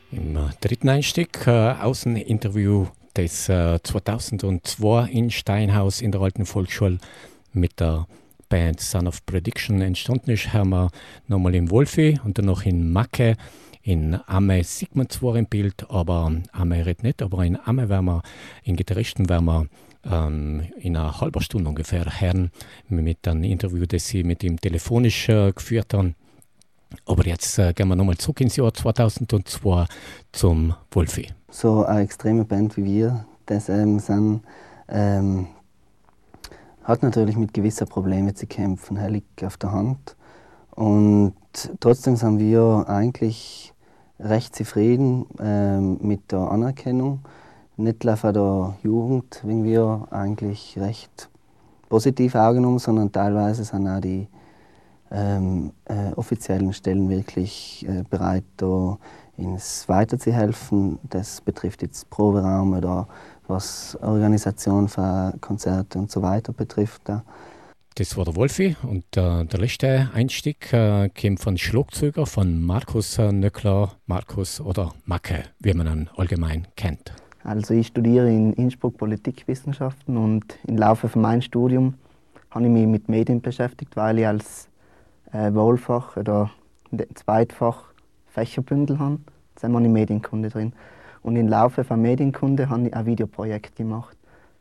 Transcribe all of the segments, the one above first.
Im dritten Einstieg Außeninterview des 2002 in Steinhaus in der alten Volksschule mit der Band Son of Prediction entstanden ist, haben wir nochmal in Wolfi und dann noch in Macke. In Amme sieht man zwar im Bild, aber Amme redet nicht, aber in Amme werden wir, in Gitarristen werden wir in einer halben Stunde ungefähr hören, mit einem Interview, das sie mit ihm telefonisch geführt haben. Aber jetzt gehen wir nochmal zurück ins Jahr 2002 zum Wolfi. So eine extreme Band wie wir, das sind, hat natürlich mit gewissen Problemen zu kämpfen, liegt auf der Hand. Und trotzdem sind wir eigentlich recht zufrieden mit der Anerkennung. Nicht nur von der Jugend, wenn wir eigentlich recht positiv aufgenommen, sondern teilweise sind auch die offiziellen Stellen wirklich bereit, da uns weiterzuhelfen. Das betrifft jetzt Proberaum oder was Organisation von Konzerten und so weiter betrifft. Das war der Wolfi und der letzte Einstieg kommt von Schlagzeuger von Markus Nöckler, Markus oder Macke, wie man ihn allgemein kennt. Also ich studiere in Innsbruck Politikwissenschaften und im Laufe von meinem Studium habe ich mich mit Medien beschäftigt, weil ich als Wahlfach oder Zweitfach Fächerbündel habe. Da haben wir Medienkunde drin. Und im Laufe von Medienkunde habe ich ein Videoprojekt gemacht.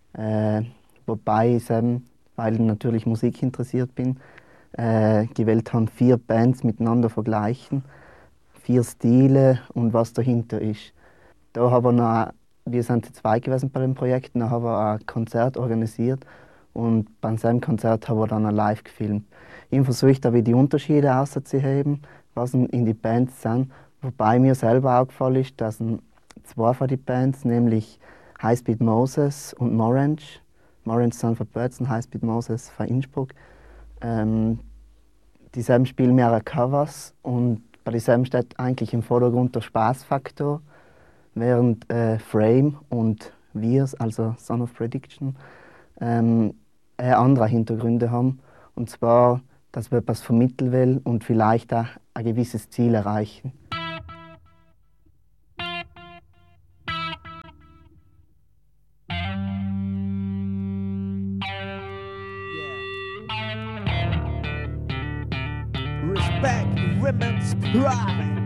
Wobei ich eben, weil ich natürlich Musik interessiert bin, gewählt habe, 4 Bands miteinander vergleichen, 4 Stile und was dahinter ist. Da haben wir sind zu zweit gewesen bei dem Projekt, dann haben wir ein Konzert organisiert und bei diesem Konzert haben wir dann live gefilmt. Ich versuche da die Unterschiede auszuheben, was in die Bands sind. Wobei mir selber aufgefallen ist, dass 2 von den Bands, nämlich Highspeed Moses und Morange sind von Bötzen, Highspeed Moses von Innsbruck, dieselben spielen mehrere Covers und bei dieselben steht eigentlich im Vordergrund der Spaßfaktor, während Frame und wir, also Son of Prediction, andere Hintergründe haben. Und zwar, dass wir etwas vermitteln will und vielleicht auch ein gewisses Ziel erreichen. Respect women's pride.